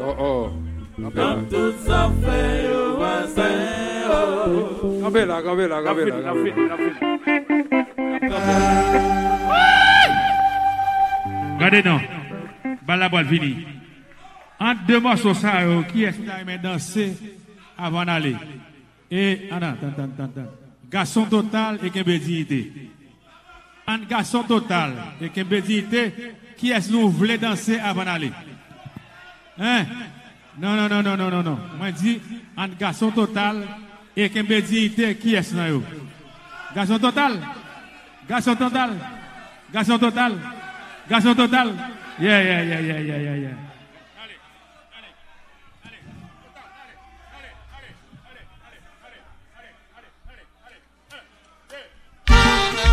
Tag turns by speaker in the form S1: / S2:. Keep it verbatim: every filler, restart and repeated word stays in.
S1: Oh oh.
S2: Dans tout ça fait yo voisin.
S1: Gabela, gabela, gabela.
S3: Regardez non. Bala boîte fini. Entre deux morceaux ça qui est-ce qui a danser avant d'aller. Et attends, attends, attends, attends. Garçon total et Kembe dignité. Un garçon total et Kembe dignité, qui est-ce nous voulons danser avant d'aller? Hein? Non, non, non, non, non, non, non. Moi, je dis, un garçon total et Kembe dignité, qui est-ce nous? Garçon total? Garçon total? Garçon total? Garçon total? Yeah, yeah, yeah, yeah, yeah, yeah, yeah.